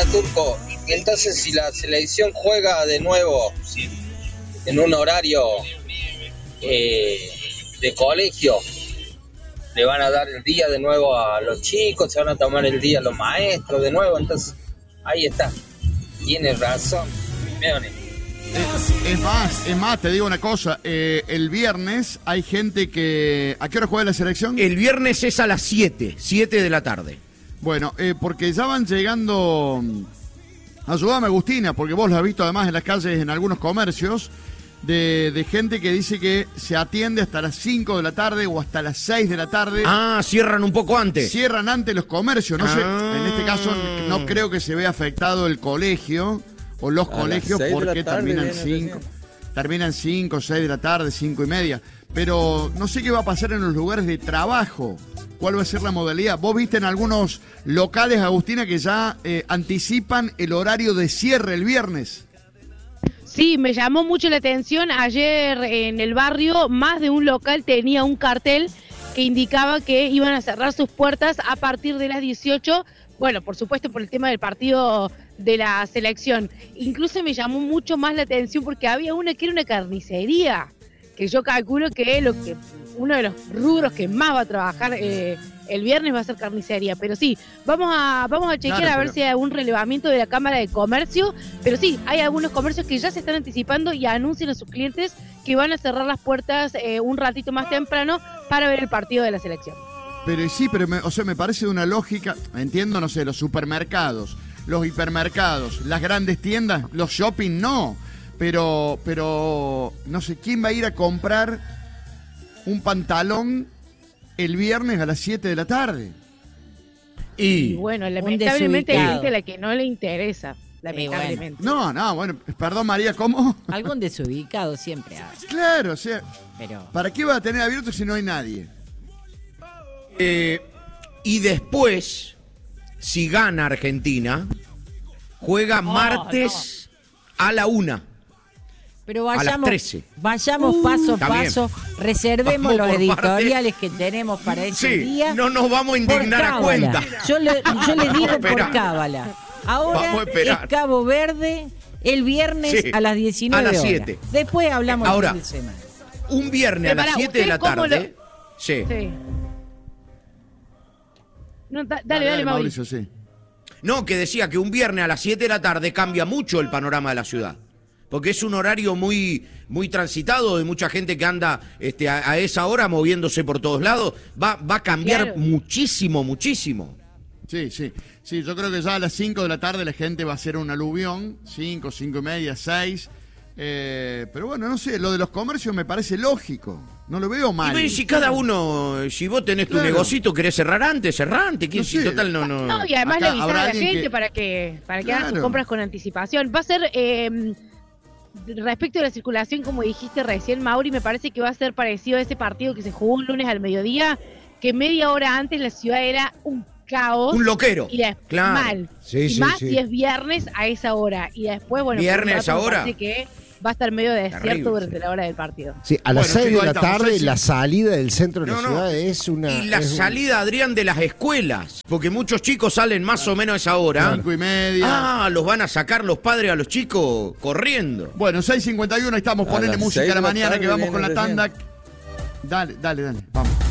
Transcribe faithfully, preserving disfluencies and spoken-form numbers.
Turco, entonces si la selección juega de nuevo en un horario eh, de colegio, le van a dar el día de nuevo a los chicos, se van a tomar el día a los maestros de nuevo, entonces ahí está, tienes razón, Simeone. Es, es más, es más, te digo una cosa, eh, el viernes hay gente que... ¿A qué hora juega la selección? El viernes es a las siete, siete de la tarde. Bueno, eh, porque ya van llegando... Ayúdame, Agustina, porque vos lo has visto además en las calles, en algunos comercios, de, de gente que dice que se atiende hasta las cinco de la tarde o hasta las seis de la tarde. Ah, cierran un poco antes. Cierran antes los comercios, no ah. sé, en este caso no creo que se vea afectado el colegio o los a colegios porque terminan cinco, terminan cinco, seis de la tarde, cinco y media. Pero no sé qué va a pasar en los lugares de trabajo. ¿Cuál va a ser la modalidad? Vos viste en algunos locales, Agustina, que ya eh, anticipan el horario de cierre el viernes. Sí, me llamó mucho la atención. Ayer en el barrio, más de un local tenía un cartel que indicaba que iban a cerrar sus puertas a partir de las dieciocho. Bueno, por supuesto, por el tema del partido de la selección. Incluso me llamó mucho más la atención porque había una que era una carnicería, que yo calculo que lo que uno de los rubros que más va a trabajar eh, el viernes va a ser carnicería. Pero sí, vamos a vamos a chequear claro, a ver pero... si hay algún relevamiento de la Cámara de Comercio. Pero sí, hay algunos comercios que ya se están anticipando y anuncian a sus clientes que van a cerrar las puertas eh, un ratito más temprano para ver el partido de la selección. Pero sí, pero me, o sea, me parece de una lógica, entiendo, no sé, los supermercados, los hipermercados, las grandes tiendas, los shopping no. Pero, pero, no sé, ¿quién va a ir a comprar un pantalón el viernes a las siete de la tarde? Y, y bueno, lamentablemente hay gente a la que no le interesa, lamentablemente. No, no, bueno, perdón María, ¿cómo? Algún desubicado siempre hay. Claro, o sea, pero... ¿para qué va a tener abierto si no hay nadie? Eh, y después, si gana Argentina, juega oh, martes no. a la una. Pero vayamos, vayamos paso a paso, reservemos vamos los editoriales parte. que tenemos para ese sí, día. No nos vamos a indignar a cuenta. Yo le, yo le digo por cábala. Ahora es Cabo Verde el viernes sí, a las diecinueve a las siete. Horas. Después hablamos Ahora, de semana. Un viernes a las siete de la tarde. Lo... Sí. sí. No, da, dale, dale, dale, Mauricio. Mauricio sí. No, que decía que un viernes a las siete de la tarde cambia mucho el panorama de la ciudad. Porque es un horario muy, muy transitado de mucha gente que anda este, a, a esa hora moviéndose por todos lados. Va, va a cambiar claro. muchísimo, muchísimo. Sí, sí. Sí, yo creo que ya a las cinco de la tarde la gente va a hacer un aluvión. cinco, cinco y media, seis. Eh, pero bueno, no sé, lo de los comercios me parece lógico. No lo veo mal. Y si cada uno, si vos tenés tu claro. negocito, querés cerrar antes, cerrar antes. ¿Quién, no sé. Si total no, no. No, y además le avisar a la gente que... para que, para que claro. hagan sus compras con anticipación. Va a ser... Eh, respecto a la circulación, como dijiste recién, Mauri, me parece que va a ser parecido a ese partido que se jugó un lunes al mediodía, que media hora antes la ciudad era un caos. Un loquero. Y después, claro. mal. Sí, y sí, más sí. si es viernes a esa hora. Y después, bueno, viernes a hora. Me parece que va a estar medio desierto Terrible, durante sí. la hora del partido. Sí, a las bueno, seis de la tarde la salida del centro de no, la no. ciudad es una... Y la salida, un... Adrián, de las escuelas, porque muchos chicos salen más claro. o menos a esa hora. Cinco y media. Ah, los van a sacar los padres a los chicos corriendo. Bueno, seis cincuenta y uno, estamos, ponele música a la mañana que vamos con la tanda. Dale, dale, dale, vamos.